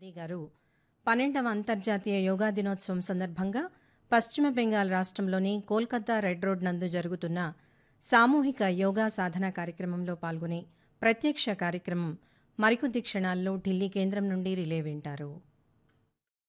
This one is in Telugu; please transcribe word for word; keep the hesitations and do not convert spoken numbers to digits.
మోదీ గారు పన్నెండవ అంతర్జాతీయ యోగా దినోత్సవం సందర్భంగా పశ్చిమ బెంగాల్ రాష్ట్రంలోని కోల్కతా రెడ్ రోడ్ నందు జరుగుతున్న సామూహిక యోగా సాధన కార్యక్రమంలో పాల్గొనే ప్రత్యక్ష కార్యక్రమం మరికొద్ది క్షణాల్లో ఢిల్లీ కేంద్రం నుండి రిలే వింటారు.